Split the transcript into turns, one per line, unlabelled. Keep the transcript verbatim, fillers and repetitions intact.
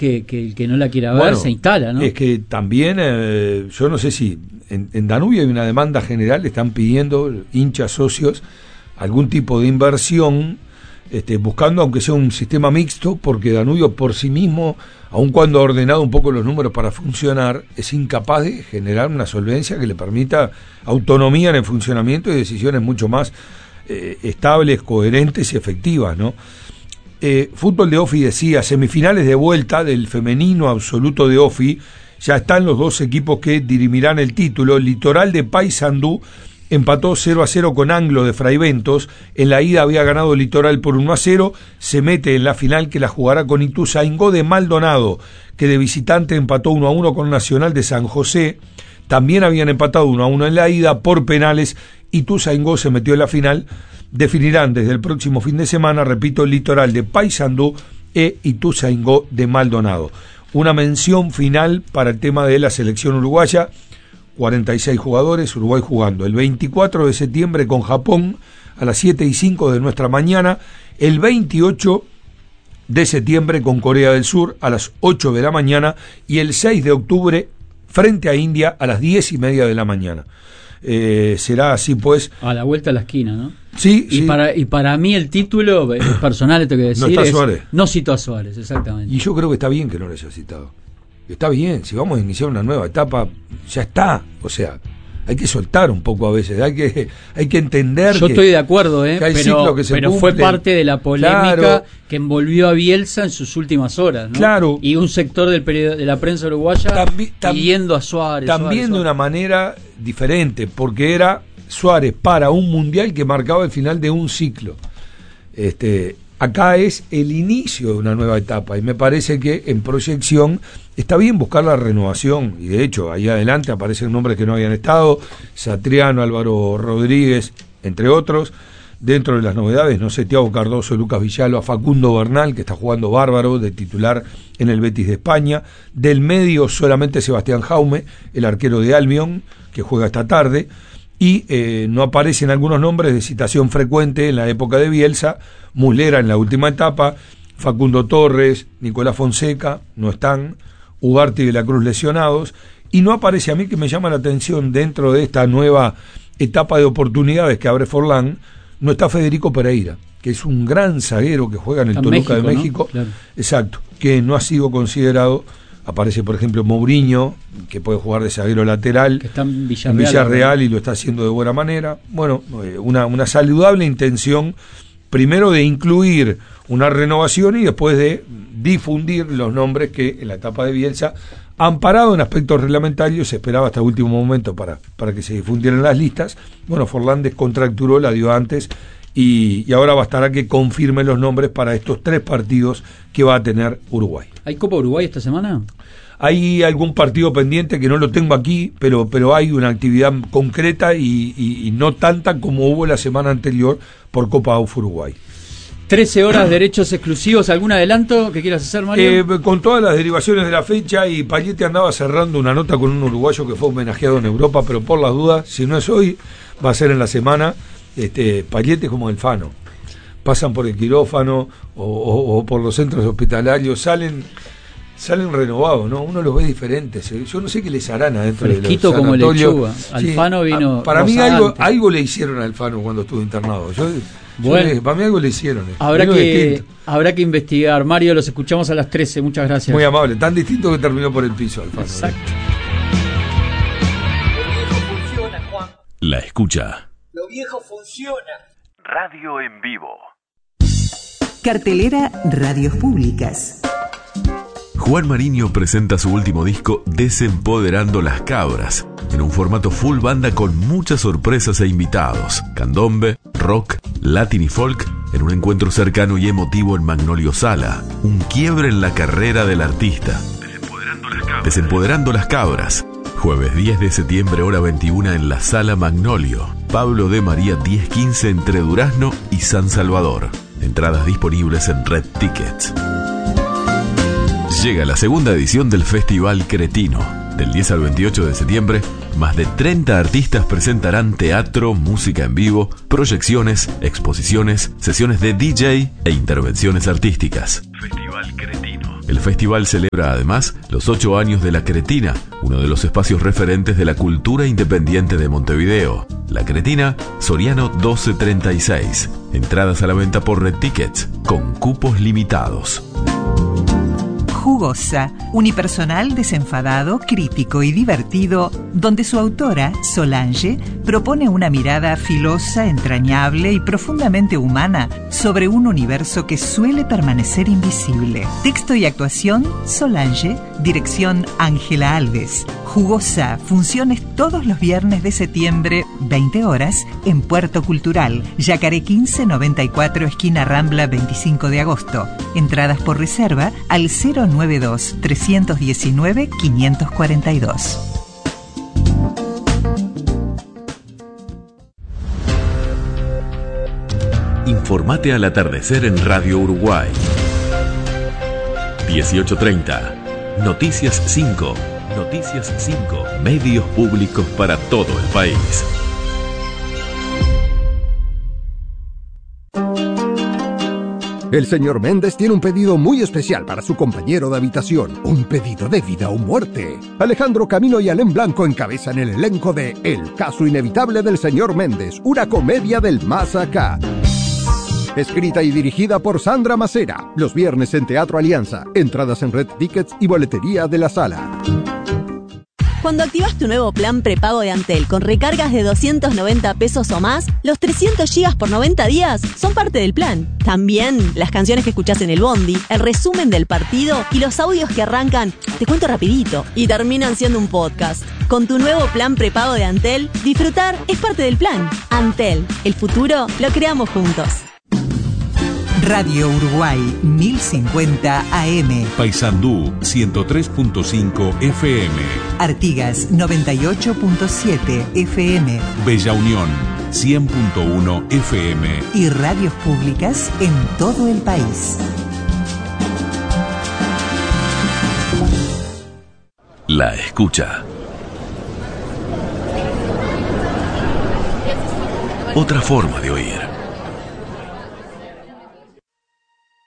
que, que el que no la quiera ver
bueno,
se instala, ¿no?
Es que también, eh, yo no sé si en, en Danubio hay una demanda general, están pidiendo hinchas, socios, algún tipo de inversión, este, buscando aunque sea un sistema mixto, porque Danubio por sí mismo, aun cuando ha ordenado un poco los números para funcionar, es incapaz de generar una solvencia que le permita autonomía en el funcionamiento y decisiones mucho más eh, estables, coherentes y efectivas, ¿no? Eh, fútbol de Ofi decía, semifinales de vuelta del femenino absoluto de Ofi, ya están los dos equipos que dirimirán el título. Litoral de Paysandú empató cero a cero con Anglo de Fraiventos, en la ida había ganado Litoral por uno a cero, se mete en la final que la jugará con Ituzaingó de Maldonado, que de visitante empató uno a uno con Nacional de San José, también habían empatado uno a uno en la ida por penales, Ituzaingó se metió en la final. Definirán desde el próximo fin de semana, repito, Litoral de Paysandú e Ituzaingó de Maldonado. Una mención final para el tema de la selección uruguaya, cuarenta y seis jugadores, Uruguay jugando el veinticuatro de septiembre con Japón a las siete y cinco de nuestra mañana, el veintiocho de septiembre con Corea del Sur a las ocho de la mañana y el seis de octubre frente a India a las diez y media de la mañana. Eh, será así pues
a la vuelta a la esquina, ¿no?
Sí,
y
sí.
para y para mí el título personal, esto que decir,
no está
es
Suárez.
No citó a Suárez, exactamente.
Y yo creo que está bien que no lo haya citado. Está bien, si vamos a iniciar una nueva etapa, ya está. O sea, hay que soltar un poco a veces, hay que hay que entender
yo
que,
estoy de acuerdo, ¿eh?
que hay
pero,
ciclos que se
pero
cumplen.
fue parte de la polémica,
claro,
que envolvió a Bielsa en sus últimas horas, ¿no?
Claro.
Y un sector del periodo, de la prensa uruguaya Tambi, tam, pidiendo a Suárez.
También
Suárez,
de
Suárez.
una manera diferente, porque era Suárez para un mundial que marcaba el final de un ciclo. Este, acá es el inicio de una nueva etapa y me parece que en proyección está bien buscar la renovación, y de hecho ahí adelante aparecen nombres que no habían estado, Satriano, Álvaro Rodríguez, entre otros. Dentro de las novedades, no sé, Thiago Cardoso, Lucas Villalba, Facundo Bernal, que está jugando bárbaro, de titular en el Betis de España. Del medio solamente Sebastián Jaume, el arquero de Albion, que juega esta tarde. Y eh, no aparecen algunos nombres de citación frecuente en la época de Bielsa, Muslera en la última etapa, Facundo Torres, Nicolás Fonseca, no están, Ugarte y de la Cruz lesionados. Y no aparece, a mí que me llama la atención dentro de esta nueva etapa de oportunidades que abre Forlán, no está Federico Pereira, que es un gran zaguero que juega en el Toluca de México, ¿no? Claro. Exacto, que no ha sido considerado. Aparece, por ejemplo, Mourinho, que puede jugar de zaguero lateral,
que está en Villarreal,
en Villarreal y lo está haciendo de buena manera. Bueno, una, una saludable intención, primero de incluir una renovación y después de difundir los nombres que en la etapa de Bielsa, amparado en aspectos reglamentarios, se esperaba hasta el último momento para, para que se difundieran las listas. Bueno, Forlán descontracturó, la dio antes y, y ahora bastará que confirme los nombres para estos tres partidos que va a tener Uruguay.
¿Hay Copa Uruguay esta semana?
Hay algún partido pendiente que no lo tengo aquí, pero, pero hay una actividad concreta y, y, y no tanta como hubo la semana anterior por Copa U F Uruguay.
trece horas, derechos exclusivos. ¿Algún adelanto que quieras hacer, Mario?
Eh, con todas las derivaciones de la fecha, y Payete andaba cerrando una nota con un uruguayo que fue homenajeado en Europa, pero por las dudas, si no es hoy, va a ser en la semana. Este, Payete como el Fano. Pasan por el quirófano o, o, o por los centros hospitalarios, salen salen renovados, ¿no? Uno los ve diferentes. Yo no sé qué les harán adentro de los
Fresquito como lechuga. Alfano
sí,
vino.
A, para mí algo, algo le hicieron a Alfano cuando estuvo internado. Yo,
bueno,
yo le, para mí algo le hicieron.
Habrá que, habrá que investigar. Mario, los escuchamos a las trece. Muchas gracias.
Muy amable. Tan distinto que terminó por el piso, Alfano.
Exacto.
Lo viejo funciona, Juan.
La escucha.
Lo viejo funciona.
Radio en vivo.
Cartelera Radios Públicas.
Juan Mariño presenta su último disco Desempoderando las Cabras, en un formato full banda con muchas sorpresas e invitados, candombe, rock, latin y folk, en un encuentro cercano y emotivo en Magnolio Sala, un quiebre en la carrera del artista. Desempoderando las Cabras. Desempoderando las Cabras. Jueves diez de septiembre, hora veintiuna, en la Sala Magnolio. Pablo de María diez quince, entre Durazno y San Salvador. Entradas disponibles en Red Tickets. Llega la segunda edición del Festival Cretino. Del diez al veintiocho de septiembre, más de treinta artistas presentarán teatro, música en vivo, proyecciones, exposiciones, sesiones de D J e intervenciones artísticas. Festival Cretino. El festival celebra además los ocho años de La Cretina, uno de los espacios referentes de la cultura independiente de Montevideo. La Cretina, Soriano doce treinta y seis. Entradas a la venta por Red Tickets, con cupos limitados.
Jugosa, unipersonal desenfadado, crítico y divertido, donde su autora, Solange, propone una mirada filosa, entrañable y profundamente humana sobre un universo que suele permanecer invisible. Texto y actuación, Solange. Dirección, Ángela Alves. Jugosa, funciones todos los viernes de septiembre, veinte horas, en Puerto Cultural, Yacaré quince noventa y cuatro, esquina Rambla veinticinco de agosto. Entradas por reserva al cero noventa y dos, trescientos diecinueve, quinientos cuarenta y dos.
Informate al atardecer en Radio Uruguay. dieciocho treinta. Noticias cinco. Noticias cinco. Medios públicos para todo el país.
El señor Méndez tiene un pedido muy especial para su compañero de habitación. Un pedido de vida o muerte. Alejandro Camino y Alén Blanco encabezan el elenco de El caso inevitable del señor Méndez, una comedia del más acá. Escrita y dirigida por Sandra Macera. Los viernes en Teatro Alianza. Entradas en Red Tickets y boletería de la sala.
Cuando activas tu nuevo plan prepago de Antel con recargas de doscientos noventa pesos o más, los trescientos gigas por noventa días son parte del plan. También las canciones que escuchás en el bondi, el resumen del partido y los audios que arrancan, te cuento rapidito, y terminan siendo un podcast. Con tu nuevo plan prepago de Antel, disfrutar es parte del plan. Antel, el futuro lo creamos juntos.
Radio Uruguay mil cincuenta A M.
Paysandú ciento tres punto cinco F M.
Artigas noventa y ocho punto siete F M.
Bella Unión cien punto uno F M.
Y radios públicas en todo el país.
La escucha. Otra forma de oír.